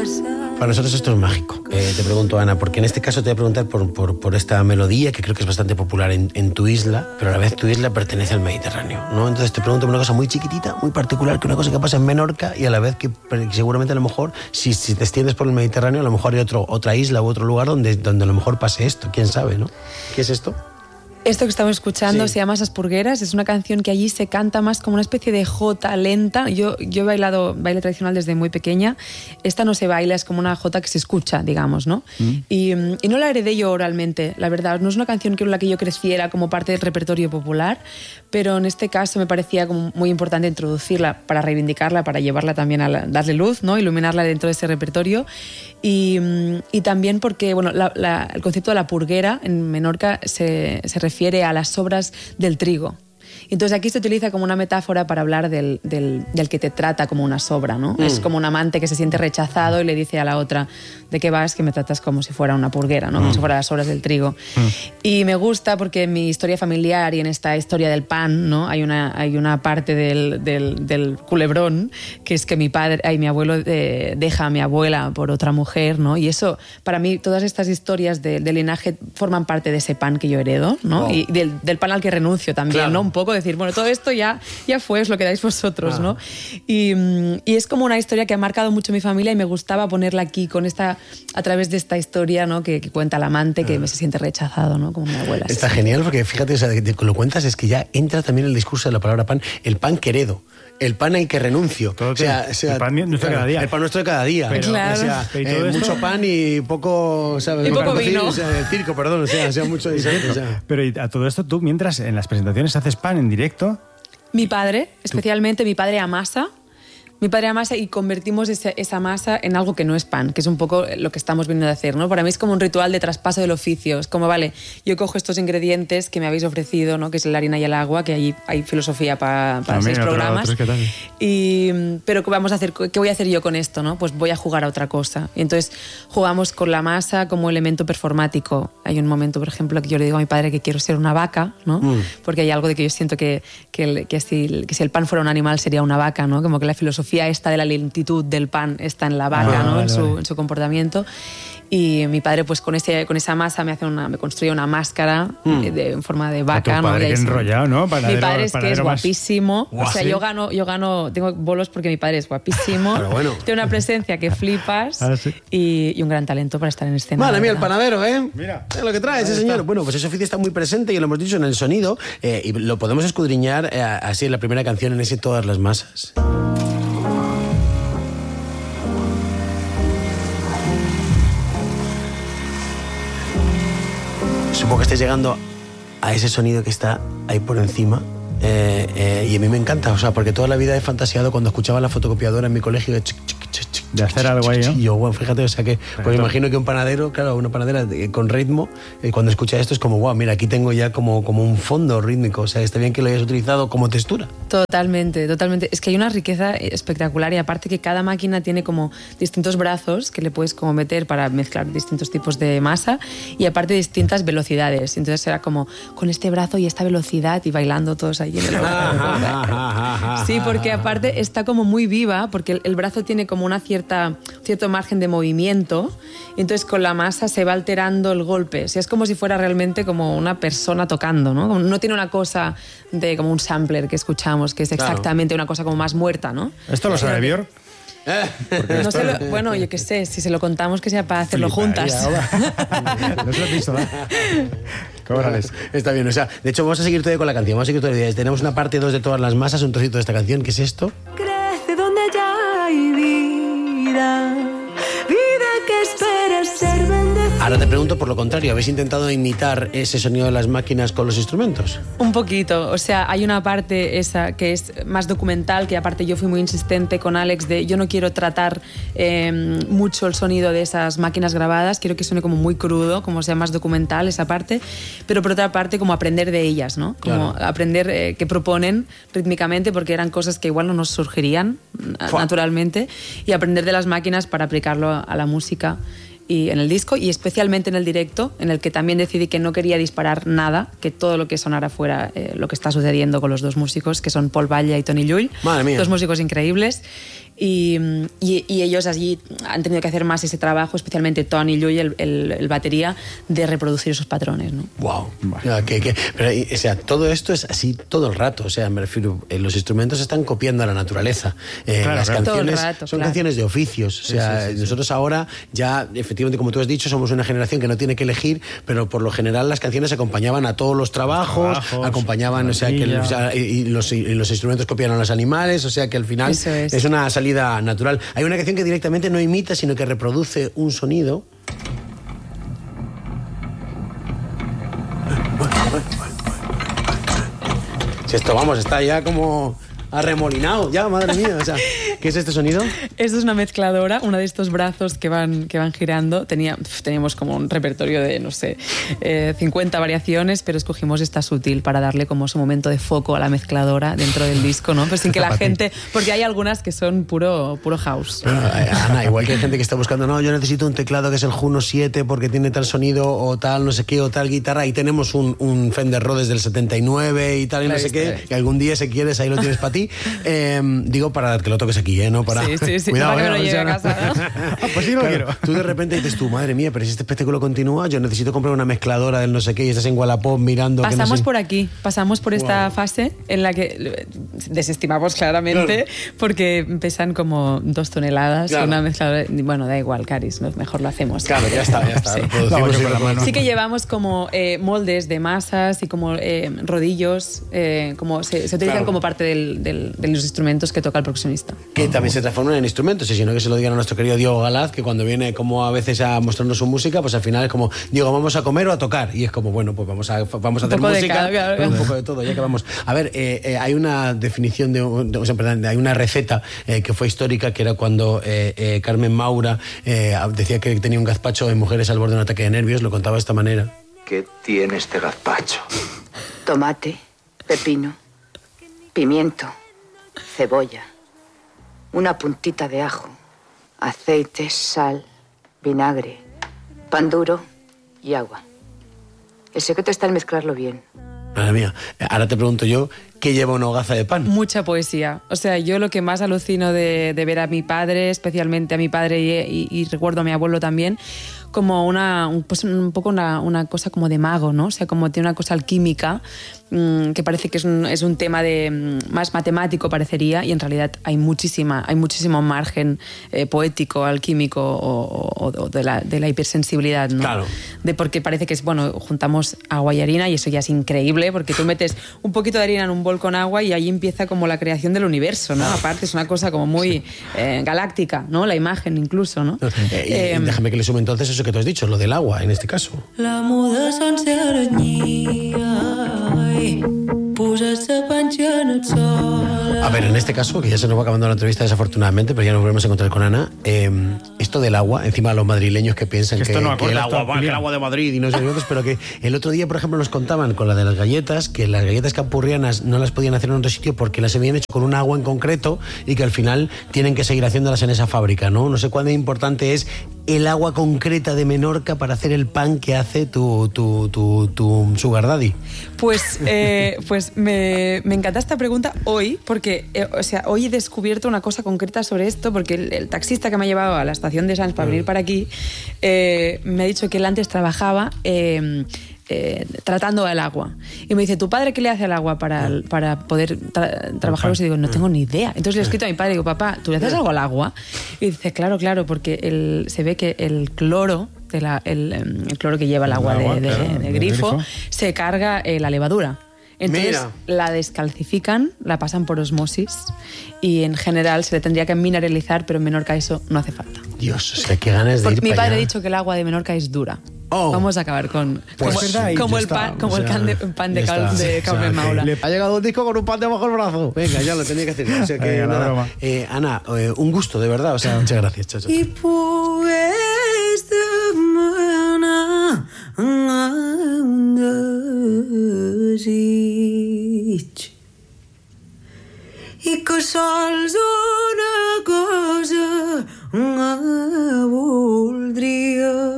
Para nosotros esto es mágico. Te pregunto, Ana, porque en este caso te voy a preguntar por esta melodía que creo que es bastante popular en tu isla, pero a la vez tu isla pertenece al Mediterráneo, ¿no? Entonces te pregunto por una cosa muy chiquitita, muy particular, que una cosa que pasa en Menorca y a la vez que seguramente a lo mejor, si te extiendes por el Mediterráneo, a lo mejor hay otra isla u otro lugar donde a lo mejor pase esto, quién sabe, ¿no? ¿Qué es esto? Esto que estamos escuchando se llama Esas Purgueras, es una canción que allí se canta más como una especie de jota lenta. Yo he bailado baile tradicional desde muy pequeña. Esta no se baila, es como una jota que se escucha, digamos, ¿no? Y no la heredé yo oralmente, la verdad. No es una canción con la que yo creciera como parte del repertorio popular, pero en este caso me parecía como muy importante introducirla para reivindicarla, para llevarla también a darle luz, ¿no? Iluminarla dentro de ese repertorio. Y también porque bueno, el concepto de la purguera en Menorca se refiere a las sobras del trigo. Entonces aquí se utiliza como una metáfora para hablar del que te trata como una sobra, ¿no? Es como un amante que se siente rechazado y le dice a la otra, ¿de qué vas? Que me tratas como si fuera una purguera, ¿no? Como si fuera las sobras del trigo. Y me gusta porque en mi historia familiar y en esta historia del pan, ¿no? Hay una parte del culebrón que es que mi abuelo deja a mi abuela por otra mujer, ¿no? Y eso, para mí, todas estas historias de linaje forman parte de ese pan que yo heredo, ¿no? Y del pan al que renuncio también, claro. ¿No? Un poco decir, bueno, todo esto ya fue, es lo que dais vosotros, ¿no? Y es como una historia que ha marcado mucho mi familia y me gustaba ponerla aquí a través de esta historia, ¿no? que cuenta el amante que se siente rechazado, ¿no? Como mi abuela. Está genial porque fíjate, o sea, que lo cuentas es que ya entra también el discurso de la palabra pan, el pan que heredo. El pan al que renuncio. O sea, el pan nuestro de cada día. El pan nuestro de cada día. Pero, claro. O sea, mucho pan y poco... ¿sabes? Y poco vino. O sea, el circo, perdón. O sea mucho... O sea. Pero y a todo esto, tú, mientras en las presentaciones haces pan en directo... Mi padre, especialmente mi padre amasa. Mi padre amasa y convertimos esa masa en algo que no es pan, que es un poco lo que estamos viendo de hacer, ¿no? Para mí es como un ritual de traspaso del oficio. Es como, vale, yo cojo estos ingredientes que me habéis ofrecido, ¿no? Que es la harina y el agua, que allí hay filosofía para 6 programas. Pero ¿qué vamos a hacer? ¿Qué voy a hacer yo con esto, no? Pues voy a jugar a otra cosa. Y entonces jugamos con la masa como elemento performático. Hay un momento, por ejemplo, que yo le digo a mi padre que quiero ser una vaca, ¿no? Porque hay algo de que yo siento que si el pan fuera un animal sería una vaca, ¿no? Como que la filosofía esta de la lentitud del pan está en la vaca, ¿no? En su comportamiento. Y mi padre, pues con esa masa me construye una máscara en forma de vaca. Tu padre, ¿no? que enrollado, ¿no? Mi padre es que es guapísimo. Más... O sea, yo gano, tengo bolos porque mi padre es guapísimo. Pero bueno. Tiene una presencia que flipas y un gran talento para estar en escena. Madre mía, el panadero, ¿eh? Mira. Es lo que trae ese señor. Bueno, pues ese oficio está muy presente y lo hemos dicho en el sonido y lo podemos escudriñar así en la primera canción, en ese Todas las masas. Supongo que estés llegando a ese sonido que está ahí por encima y a mí me encanta, o sea, porque toda la vida he fantaseado cuando escuchaba la fotocopiadora en mi colegio de hacer algo ahí, ¿no? Y yo, bueno, fíjate, o sea que pues imagino que un panadero, claro, una panadera con ritmo, cuando escucha esto es como, wow, mira, aquí tengo ya como un fondo rítmico, o sea, está bien que lo hayas utilizado como textura. Totalmente. Es que hay una riqueza espectacular y aparte que cada máquina tiene como distintos brazos que le puedes como meter para mezclar distintos tipos de masa y aparte distintas velocidades. Entonces era como con este brazo y esta velocidad y bailando todos ahí en el brazo. Sí, porque aparte está como muy viva porque el brazo tiene como una cierto margen de movimiento y entonces con la masa se va alterando el golpe. O sea, es como si fuera realmente como una persona tocando, ¿no? No tiene una cosa de como un sampler que escuchamos, que es exactamente una cosa como más muerta, ¿no? ¿Esto lo sabe Björk? No bueno, yo qué sé, si se lo contamos que sea para hacerlo juntas. No se lo he visto, ¿no? Cóbrales. Está bien, o sea, de hecho vamos a seguir todavía con la canción, vamos a seguir todavía. Tenemos una parte 2 de Todas las masas, un trocito de esta canción, ¿qué es esto? Crece donde ya hay vida que espera ser bendecida. Ahora te pregunto por lo contrario, ¿habéis intentado imitar ese sonido de las máquinas con los instrumentos? Un poquito, o sea, hay una parte esa que es más documental, que aparte yo fui muy insistente con Alex de yo no quiero tratar mucho el sonido de esas máquinas grabadas, quiero que suene como muy crudo, como sea más documental esa parte, pero por otra parte como aprender de ellas, ¿no? Como aprender qué proponen rítmicamente, porque eran cosas que igual no nos surgirían naturalmente, y aprender de las máquinas para aplicarlo a la música. y en el disco, y especialmente en el directo, en el que también decidí que no quería disparar nada, que todo lo que sonara fuera lo que está sucediendo con los dos músicos, que son Paul Batlle y Tony Llull. Madre mía. Dos músicos increíbles. Y ellos allí han tenido que hacer más ese trabajo, especialmente Tony Llull, el batería, de reproducir esos patrones, ¿no? Wow. Pero, o sea, todo esto es así todo el rato. O sea, me refiero, los instrumentos están copiando a la naturaleza. Las canciones son canciones de oficios. O sea, nosotros ahora ya, efectivamente, como tú has dicho, somos una generación que no tiene que elegir, pero por lo general las canciones acompañaban a todos los trabajos, acompañaban, o sea, y los instrumentos copian a los animales, o sea, que al final es una salida natural. Hay una canción que directamente no imita, sino que reproduce un sonido. Si esto, vamos, está ya como arremolinado, ya, madre mía. O sea, ¿qué es este sonido? Esto es una mezcladora, uno de estos brazos que van girando. Teníamos como un repertorio de, no sé, 50 variaciones, pero escogimos esta sutil para darle como su momento de foco a la mezcladora dentro del disco, ¿no? Pero sin que la gente... Porque hay algunas que son puro house. Pero, Ana, igual que hay gente que está buscando, no, yo necesito un teclado que es el Juno 7 porque tiene tal sonido o tal no sé qué o tal guitarra, y tenemos un Fender Rhodes del 79 y tal y no sé qué, que algún día si quieres ahí lo tienes para ti. Digo, para que lo toques aquí, no para... Sí, Cuidado, para que me lo lleve a casa, ¿no? Pues sí, lo quiero. Tú de repente dices tú, madre mía, pero si este espectáculo continúa, yo necesito comprar una mezcladora del no sé qué, y estás en Wallapop mirando... Pasamos no sé... por aquí, pasamos por esta fase en la que desestimamos claramente, porque pesan como 2 toneladas, una mezcladora... Bueno, da igual, Caris, mejor lo hacemos. Claro, ya está. Sí. Sí que llevamos como moldes de masas y como rodillos, como se utilizan como parte de los instrumentos que toca el percusionista. Que también se transforman en instrumentos, y si no, que se lo digan a nuestro querido Diego Galaz, que cuando viene como a veces a mostrarnos su música, pues al final es como, Diego, ¿vamos a comer o a tocar? Y es como, bueno, pues vamos a hacer música, un poco de todo, ya que vamos. A ver, hay una definición hay una receta que fue histórica, que era cuando Carmen Maura decía que tenía un gazpacho en mujeres al borde de un ataque de nervios, lo contaba de esta manera. ¿Qué tiene este gazpacho? Tomate, pepino, pimiento, cebolla, una puntita de ajo, aceite, sal, vinagre, pan duro y agua. El secreto está en mezclarlo bien. Madre mía, ahora te pregunto yo, ¿qué lleva una hogaza de pan? Mucha poesía. O sea, yo lo que más alucino de ver a mi padre, especialmente a mi padre y recuerdo a mi abuelo también, como un poco una cosa como de mago, ¿no? O sea, como tiene una cosa alquímica que parece que es un tema más matemático, parecería, y en realidad hay muchísimo margen poético, alquímico o de la hipersensibilidad, ¿no? Claro. Porque parece que juntamos agua y harina, y eso ya es increíble, porque tú metes un poquito de harina en un bol con agua y ahí empieza como la creación del universo, ¿no? Aparte es una cosa como muy galáctica, ¿no? La imagen incluso, ¿no? Déjame que le sume entonces eso que tú has dicho, lo del agua, en este caso. La muda sencera A ver, en este caso, que ya se nos va acabando la entrevista desafortunadamente, pero ya nos volvemos a encontrar con Ana, esto del agua, encima los madrileños que piensan que el agua de Madrid y no sé qué otros, pero que el otro día, por ejemplo, nos contaban con la de las galletas, que las galletas campurrianas no las podían hacer en otro sitio porque las habían hecho con un agua en concreto y que al final tienen que seguir haciéndolas en esa fábrica, ¿no? No sé cuán importante es el agua concreta de Menorca para hacer el pan que hace tu sugar daddy. Pues me encanta esta pregunta hoy, porque hoy he descubierto una cosa concreta sobre esto, porque el taxista que me ha llevado a la estación de Sants para venir para aquí me ha dicho que él antes trabajaba tratando el agua. Y me dice, ¿tu padre qué le hace al agua para poder trabajarlo? Y digo, no tengo ni idea. Entonces le he escrito a mi padre y digo, papá, ¿tú le haces algo al agua? Y dice, claro, porque se ve que el cloro, el cloro que lleva el agua de grifo, se carga la levadura. Entonces la descalcifican, la pasan por osmosis y en general se le tendría que mineralizar, pero en Menorca eso no hace falta. Dios, o sea, qué ganas de ir mi para padre allá. ha dicho que el agua de Menorca es dura. Oh. Vamos a acabar con el pan de Carmen Maura. Le ha llegado un disco con un pan debajo del brazo. Venga, ya lo tenía que hacer. O sea que nada. Ana, un gusto, de verdad. O sea, muchas gracias. Chao, chao. Y pues de mana i que sols una cosa voldria